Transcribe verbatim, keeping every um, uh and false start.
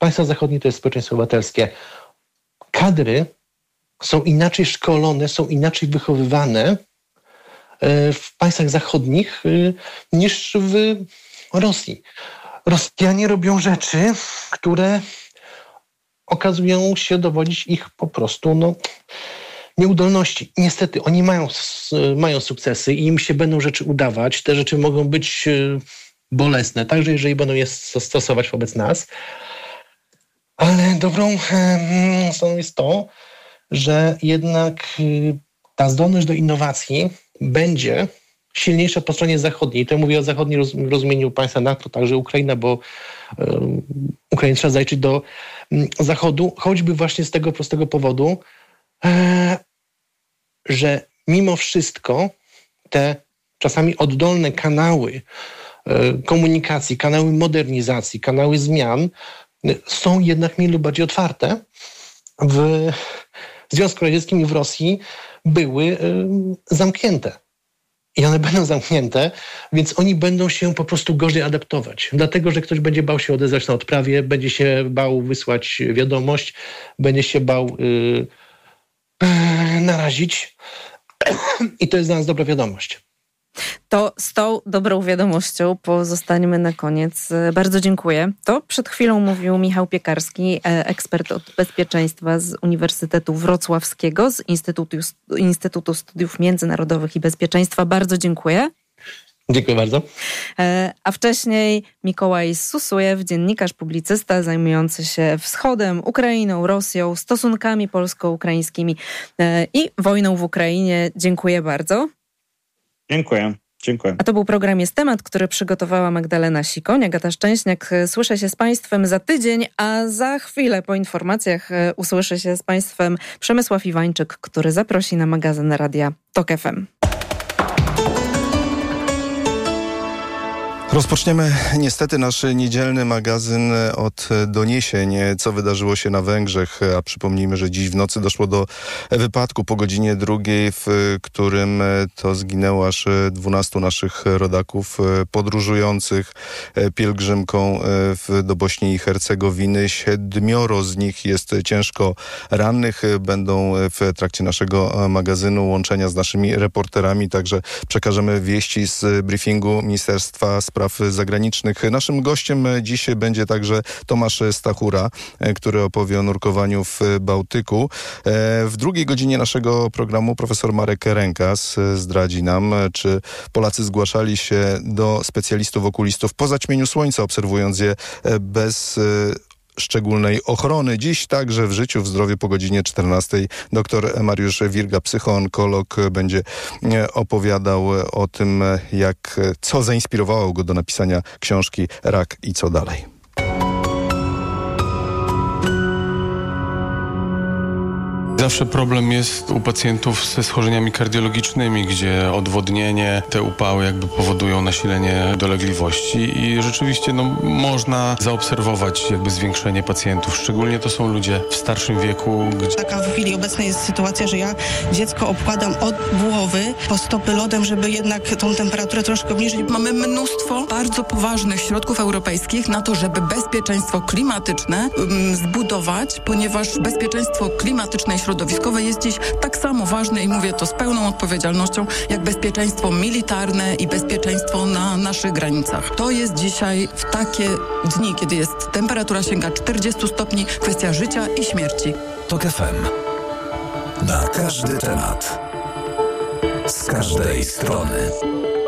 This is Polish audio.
państwa zachodnie to jest społeczeństwo obywatelskie. Kadry są inaczej szkolone, są inaczej wychowywane w państwach zachodnich niż w Rosji. Rosjanie robią rzeczy, które okazują się dowodzić ich po prostu no, nieudolności. Niestety, oni mają, mają sukcesy i im się będą rzeczy udawać. Te rzeczy mogą być bolesne, także jeżeli będą je stosować wobec nas. Ale dobrą stroną jest to, że jednak ta zdolność do innowacji będzie silniejsza po stronie zachodniej. To mówię o zachodnim rozumieniu państwa NATO, także Ukraina, bo um, Ukrainie trzeba zajrzeć do um, Zachodu, choćby właśnie z tego prostego powodu, e, że mimo wszystko te czasami oddolne kanały e, komunikacji, kanały modernizacji, kanały zmian e, są jednak mniej lub bardziej otwarte. W Związku Radzieckim i w Rosji były e, zamknięte. I one będą zamknięte, więc oni będą się po prostu gorzej adaptować. Dlatego, że ktoś będzie bał się odezwać na odprawie, będzie się bał wysłać wiadomość, będzie się bał yy, yy, narazić. I to jest dla nas dobra wiadomość. To z tą dobrą wiadomością pozostańmy na koniec. Bardzo dziękuję. To przed chwilą mówił Michał Piekarski, ekspert od bezpieczeństwa z Uniwersytetu Wrocławskiego, z Instytutu, Instytutu Studiów Międzynarodowych i Bezpieczeństwa. Bardzo dziękuję. Dziękuję bardzo. A wcześniej Mikołaj Susujew, dziennikarz, publicysta zajmujący się wschodem, Ukrainą, Rosją, stosunkami polsko-ukraińskimi i wojną w Ukrainie. Dziękuję bardzo. Dziękuję. Dziękuję. A to był program Jest Temat, który przygotowała Magdalena Sikoń. Agata Szczęśniak. Słyszę się z Państwem za tydzień, a za chwilę po informacjach usłyszy się z Państwem Przemysław Iwańczyk, który zaprosi na magazyn Radia Tok F M. Rozpoczniemy niestety nasz niedzielny magazyn od doniesień, co wydarzyło się na Węgrzech, a przypomnijmy, że dziś w nocy doszło do wypadku po godzinie drugiej, w którym to zginęło aż dwunastu naszych rodaków podróżujących pielgrzymką do Bośni i Hercegowiny. Siedmioro z nich jest ciężko rannych. Będą w trakcie naszego magazynu łączenia z naszymi reporterami, także przekażemy wieści z briefingu Ministerstwa Spraw Zagranicznych. Naszym gościem dziś będzie także Tomasz Stachura, który opowie o nurkowaniu w Bałtyku. W drugiej godzinie naszego programu profesor Marek Rękas zdradzi nam, czy Polacy zgłaszali się do specjalistów okulistów po zaćmieniu słońca, obserwując je bez szczególnej ochrony. Dziś także w Życiu, w Zdrowiu po godzinie czternastej dr Mariusz Wirga, psychoonkolog, będzie opowiadał o tym, jak, co zainspirowało go do napisania książki Rak i co dalej. Zawsze problem jest u pacjentów ze schorzeniami kardiologicznymi, gdzie odwodnienie, te upały jakby powodują nasilenie dolegliwości i rzeczywiście no, można zaobserwować jakby zwiększenie pacjentów. Szczególnie to są ludzie w starszym wieku. Gdzie... Taka w chwili obecnej jest sytuacja, że ja dziecko obkładam od głowy po stopy lodem, żeby jednak tą temperaturę troszkę obniżyć. Mamy mnóstwo bardzo poważnych środków europejskich na to, żeby bezpieczeństwo klimatyczne um, zbudować, ponieważ bezpieczeństwo klimatyczne i środowiskowe jest dziś tak samo ważne i mówię to z pełną odpowiedzialnością, jak bezpieczeństwo militarne i bezpieczeństwo na naszych granicach. To jest dzisiaj w takie dni, kiedy jest temperatura sięga czterdziestu stopni, kwestia życia i śmierci. Tok F M. Na każdy temat. Z każdej strony.